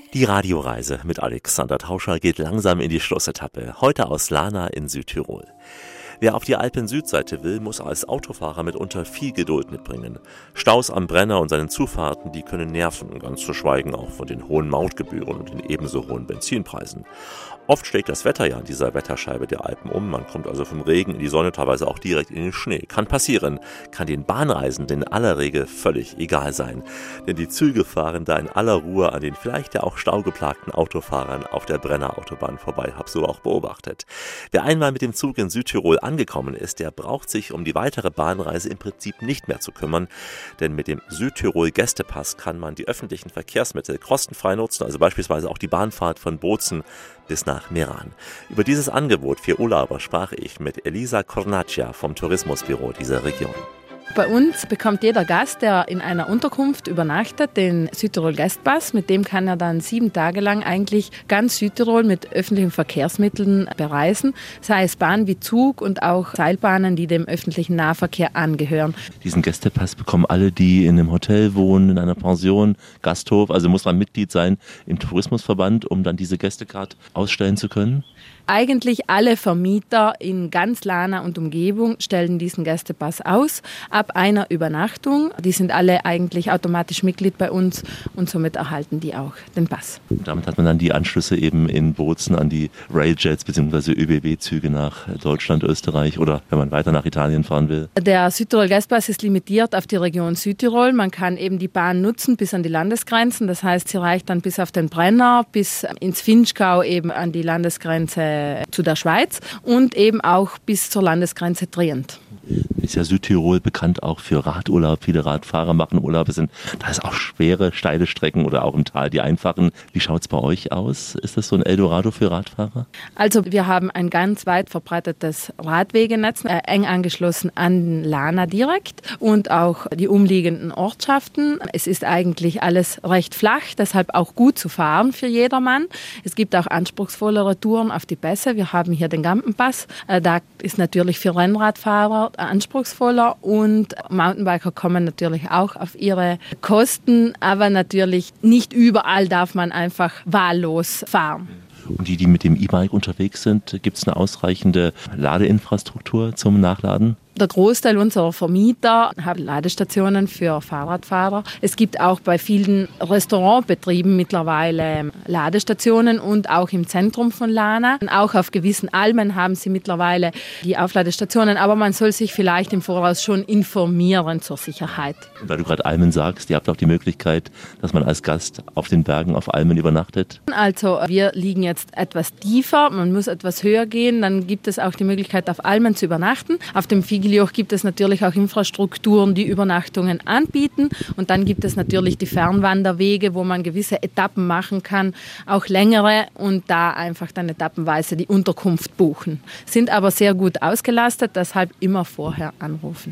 Die Radioreise mit Alexander Tauscher geht langsam in die Schlussetappe, heute aus Lana in Südtirol. Wer auf die Alpen-Südseite will, muss als Autofahrer mitunter viel Geduld mitbringen. Staus am Brenner und seinen Zufahrten, die können nerven, ganz zu schweigen auch von den hohen Mautgebühren und den ebenso hohen Benzinpreisen. Oft schlägt das Wetter ja an dieser Wetterscheibe der Alpen um. Man kommt also vom Regen in die Sonne, teilweise auch direkt in den Schnee. Kann passieren, kann den Bahnreisenden in aller Regel völlig egal sein. Denn die Züge fahren da in aller Ruhe an den vielleicht ja auch staugeplagten Autofahrern auf der Brennerautobahn vorbei. Hab so auch beobachtet. Wer einmal mit dem Zug in Südtirol angekommen ist, der braucht sich um die weitere Bahnreise im Prinzip nicht mehr zu kümmern. Denn mit dem Südtirol-Gästepass kann man die öffentlichen Verkehrsmittel kostenfrei nutzen, also beispielsweise auch die Bahnfahrt von Bozen bis nach Meran. Über dieses Angebot für Urlauber sprach ich mit Elisa Cornaccia vom Tourismusbüro dieser Region. Bei uns bekommt jeder Gast, der in einer Unterkunft übernachtet, den Südtirol-Gästepass. Mit dem kann er dann 7 Tage lang eigentlich ganz Südtirol mit öffentlichen Verkehrsmitteln bereisen, sei es Bahn wie Zug und auch Seilbahnen, die dem öffentlichen Nahverkehr angehören. Diesen Gästepass bekommen alle, die in einem Hotel wohnen, in einer Pension, Gasthof. Also muss man Mitglied sein im Tourismusverband, um dann diese Gästecard ausstellen zu können? Eigentlich alle Vermieter in ganz Lana und Umgebung stellen diesen Gästepass aus, ab einer Übernachtung. Die sind alle eigentlich automatisch Mitglied bei uns und somit erhalten die auch den Pass. Und damit hat man dann die Anschlüsse eben in Bozen an die Railjets bzw. ÖBB-Züge nach Deutschland, Österreich oder wenn man weiter nach Italien fahren will. Der Südtirol-Gästepass ist limitiert auf die Region Südtirol. Man kann eben die Bahn nutzen bis an die Landesgrenzen. Das heißt, sie reicht dann bis auf den Brenner, bis ins Vinschgau eben an die Landesgrenze zu der Schweiz und eben auch bis zur Landesgrenze Trient. Ist ja Südtirol bekannt auch für Radurlaub. Viele Radfahrer machen Urlaube. Da ist auch schwere, steile Strecken oder auch im Tal die einfachen. Wie schaut es bei euch aus? Ist das so ein Eldorado für Radfahrer? Also wir haben ein ganz weit verbreitetes Radwegenetz, eng angeschlossen an Lana direkt und auch die umliegenden Ortschaften. Es ist eigentlich alles recht flach, deshalb auch gut zu fahren für jedermann. Es gibt auch anspruchsvollere Touren auf die Pässe. Wir haben hier den Gampenpass. Da ist natürlich für Rennradfahrer anspruchsvoller und Mountainbiker kommen natürlich auch auf ihre Kosten, aber natürlich nicht überall darf man einfach wahllos fahren. Und die mit dem E-Bike unterwegs sind, gibt es eine ausreichende Ladeinfrastruktur zum Nachladen? Der Großteil unserer Vermieter haben Ladestationen für Fahrradfahrer. Es gibt auch bei vielen Restaurantbetrieben mittlerweile Ladestationen und auch im Zentrum von Lana. Auch auf gewissen Almen haben sie mittlerweile die Aufladestationen, aber man soll sich vielleicht im Voraus schon informieren zur Sicherheit. Weil du gerade Almen sagst, ihr habt auch die Möglichkeit, dass man als Gast auf den Bergen auf Almen übernachtet? Also wir liegen jetzt etwas tiefer, man muss etwas höher gehen, dann gibt es auch die Möglichkeit, auf Almen zu übernachten. Auf dem Figiljoch gibt es natürlich auch Infrastrukturen, die Übernachtungen anbieten. Und dann gibt es natürlich die Fernwanderwege, wo man gewisse Etappen machen kann, auch längere und da einfach dann etappenweise die Unterkunft buchen. Sind aber sehr gut ausgelastet, deshalb immer vorher anrufen.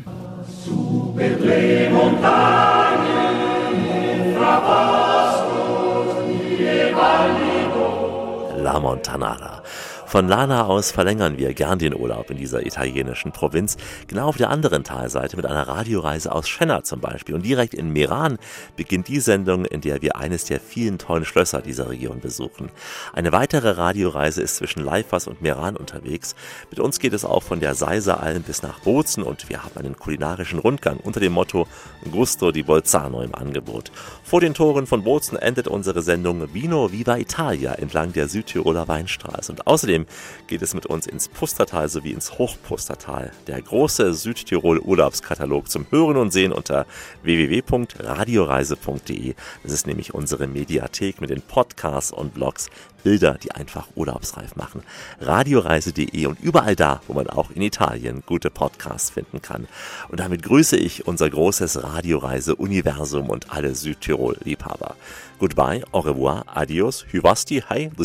La Montanara. Von Lana aus verlängern wir gern den Urlaub in dieser italienischen Provinz, genau auf der anderen Talseite mit einer Radioreise aus Schenna zum Beispiel. Und direkt in Meran beginnt die Sendung, in der wir eines der vielen tollen Schlösser dieser Region besuchen. Eine weitere Radioreise ist zwischen Leifers und Meran unterwegs. Mit uns geht es auch von der Seiseralm bis nach Bozen und wir haben einen kulinarischen Rundgang unter dem Motto Gusto di Bolzano im Angebot. Vor den Toren von Bozen endet unsere Sendung Vino Viva Italia entlang der Südtiroler Weinstraße. Und außerdem geht es mit uns ins Pustertal sowie ins Hochpustertal. Der große Südtirol-Urlaubskatalog zum Hören und Sehen unter www.radioreise.de. Das ist nämlich unsere Mediathek mit den Podcasts und Blogs, Bilder, die einfach urlaubsreif machen. Radioreise.de und überall da, wo man auch in Italien gute Podcasts finden kann. Und damit grüße ich unser großes Radioreise-Universum und alle Südtirol-Liebhaber. Goodbye, au revoir, adios, hyvasti, hi,